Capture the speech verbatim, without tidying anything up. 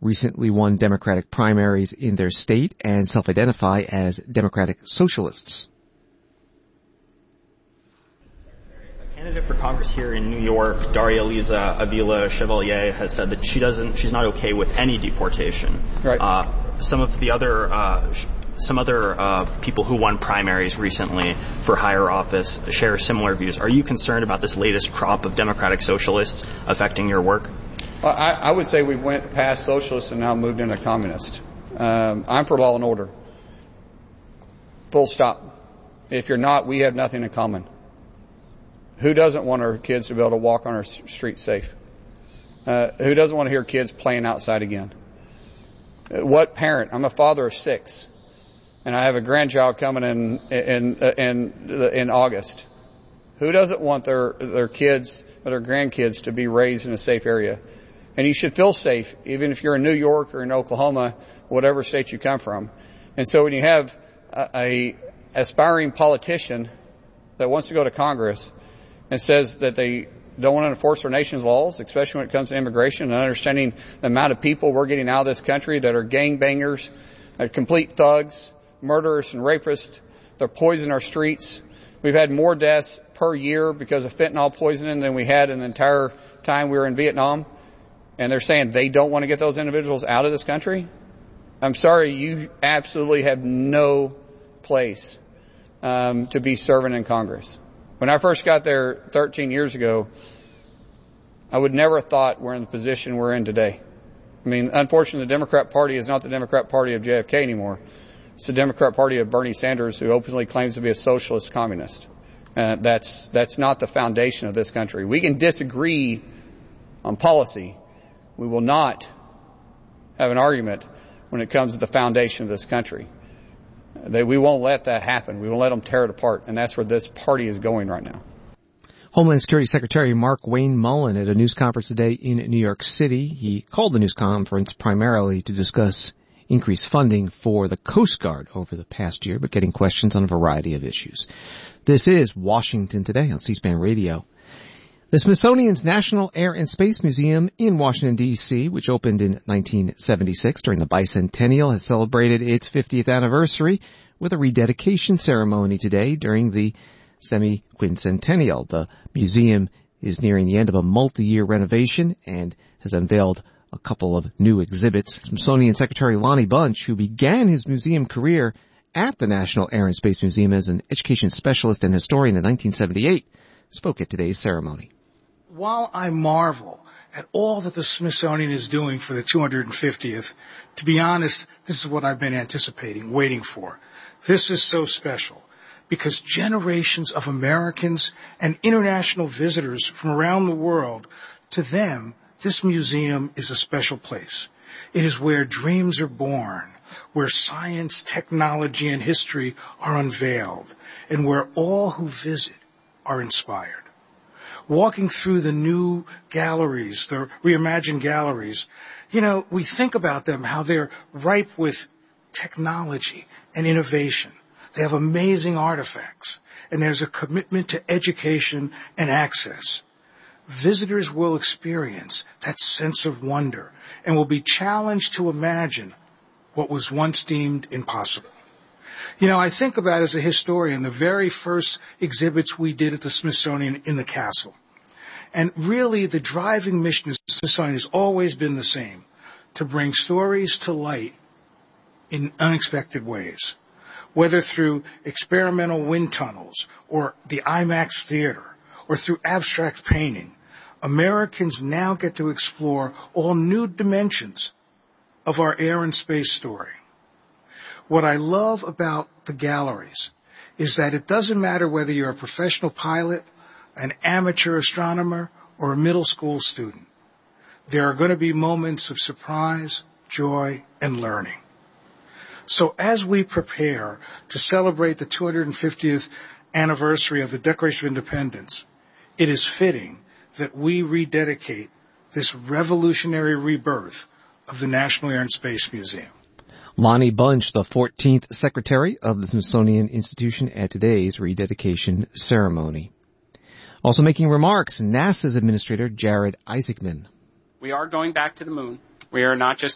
recently won Democratic primaries in their state and self-identify as Democratic Socialists. A candidate for Congress here in New York, Daria Liza Avila Chevalier, has said that she doesn't, she's not okay with any deportation. Right. Uh, some of the other, uh, sh- some other uh, people who won primaries recently for higher office share similar views. Are you concerned about this latest crop of Democratic Socialists affecting your work? Well, I, I would say we went past socialist and now moved into communist. Um, I'm for law and order. Full stop. If you're not, we have nothing in common. Who doesn't want our kids to be able to walk on our street safe? Uh, who doesn't want to hear kids playing outside again? Uh, what parent? I'm a father of six, and I have a grandchild coming in in in in August. Who doesn't want their their kids or their grandkids to be raised in a safe area? And you should feel safe, even if you're in New York or in Oklahoma, whatever state you come from. And so when you have a, a aspiring politician that wants to go to Congress and says that they don't want to enforce our nation's laws, especially when it comes to immigration and understanding the amount of people we're getting out of this country that are gangbangers, uh, complete thugs, murderers and rapists, they're poisoning our streets. We've had more deaths per year because of fentanyl poisoning than we had in the entire time we were in Vietnam. And they're saying they don't want to get those individuals out of this country? I'm sorry, you absolutely have no place um, to be serving in Congress. When I first got there thirteen years ago, I would never have thought we're in the position we're in today. I mean, unfortunately, the Democrat Party is not the Democrat Party of J F K anymore. It's the Democrat Party of Bernie Sanders, who openly claims to be a socialist communist. Uh, that's that's not the foundation of this country. We can disagree on policy. We will not have an argument when it comes to the foundation of this country. They, we won't let that happen. We won't let them tear it apart, and that's where this party is going right now. Homeland Security Secretary Mark Wayne Mullen at a news conference today in New York City. He called the news conference primarily to discuss increased funding for the Coast Guard over the past year, but getting questions on a variety of issues. This is Washington Today on C-SPAN Radio. The Smithsonian's National Air and Space Museum in Washington, D C, which opened in nineteen seventy-six during the bicentennial, has celebrated its fiftieth anniversary with a rededication ceremony today during the semi-quincentennial. The museum is nearing the end of a multi-year renovation and has unveiled a couple of new exhibits. Smithsonian Secretary Lonnie Bunch, who began his museum career at the National Air and Space Museum as an education specialist and historian in nineteen seventy-eight, spoke at today's ceremony. While I marvel at all that the Smithsonian is doing for the two hundred fiftieth, to be honest, this is what I've been anticipating, waiting for. This is so special because generations of Americans and international visitors from around the world, to them, this museum is a special place. It is where dreams are born, where science, technology, and history are unveiled, and where all who visit are inspired. Walking through the new galleries, the reimagined galleries, you know, we think about them, how they're ripe with technology and innovation. They have amazing artifacts, and there's a commitment to education and access. Visitors will experience that sense of wonder and will be challenged to imagine what was once deemed impossible. You know, I think about, as a historian, the very first exhibits we did at the Smithsonian in the castle. And really, the driving mission of the Smithsonian has always been the same, to bring stories to light in unexpected ways, whether through experimental wind tunnels or the IMAX theater or through abstract painting. Americans now get to explore all new dimensions of our air and space story. What I love about the galleries is that it doesn't matter whether you're a professional pilot, an amateur astronomer, or a middle school student. There are going to be moments of surprise, joy, and learning. So as we prepare to celebrate the two hundred fiftieth anniversary of the Declaration of Independence, it is fitting that we rededicate this revolutionary rebirth of the National Air and Space Museum. Lonnie Bunch, the fourteenth Secretary of the Smithsonian Institution, at today's rededication ceremony. Also making remarks, NASA's Administrator Jared Isaacman. We are going back to the moon. We are not just